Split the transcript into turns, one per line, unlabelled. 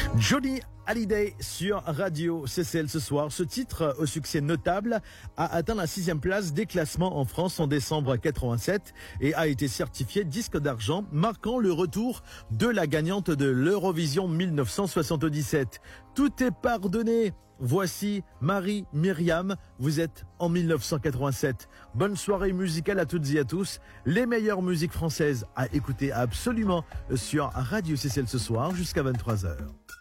Johnny Hallyday sur Radio CCL ce soir. Ce titre, au succès notable, a atteint la 6e place des classements en France en décembre 87 et a été certifié disque d'argent, marquant le retour de la gagnante de l'Eurovision 1977. Tout est pardonné. Voici Marie-Myriam, vous êtes en 1987. Bonne soirée musicale à toutes et à tous. Les meilleures musiques françaises à écouter absolument sur Radio CCL ce soir jusqu'à 23h.